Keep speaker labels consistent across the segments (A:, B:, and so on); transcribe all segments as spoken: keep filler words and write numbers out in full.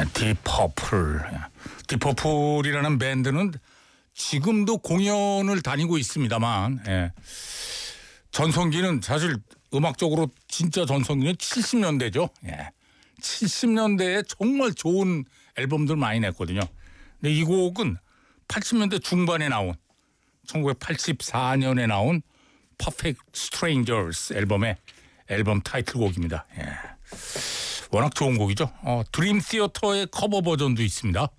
A: 디퍼플. 디퍼플이라는 밴드는 지금도 공연을 다니고 있습니다만, 예. 전성기는 사실 음악적으로 진짜 전성기는 칠십 년대죠. 예. 칠십 년대에 정말 좋은 앨범들 많이 냈거든요. 근데 이 곡은 팔십 년대 중반에 나온, 천구백팔십사 년에 나온 Perfect Strangers 앨범의 앨범 타이틀곡입니다. 예. 워낙 좋은 곡이죠. 어, 드림 시어터의 커버 버전도 있습니다.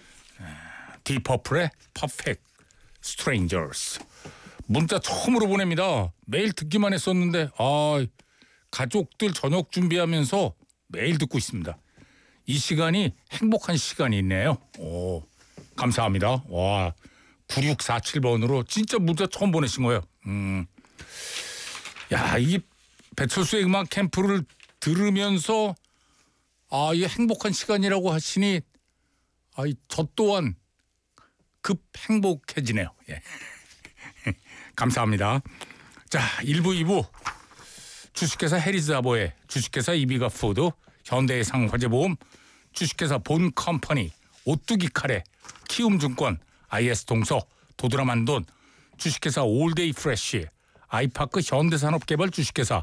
A: 디퍼플의 Perfect Strangers. 문자 처음으로 보냅니다. 매일 듣기만 했었는데 아, 가족들 저녁 준비하면서 매일 듣고 있습니다. 이 시간이 행복한 시간이 있네요. 오, 감사합니다. 와, 구육사칠 번으로 진짜 문자 처음 보내신 거예요. 음. 야, 이 배철수의 음악 캠프를 들으면서 아, 이게 행복한 시간이라고 하시니 아, 저 또한 급 행복해지네요. 예. 감사합니다. 자, 일 부, 이 부 주식회사 해리스아보의 주식회사 이비가 푸드, 현대해상 화재보험, 주식회사 본컴퍼니, 오뚜기 카레, 키움증권, 아이에스 동서, 도드라만돈, 주식회사 올데이 프레쉬, 아이파크 현대산업개발 주식회사,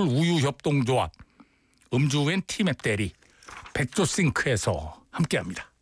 A: 서울우유협동조합, 음주엔 티맵 대리, 백조싱크에서 함께합니다.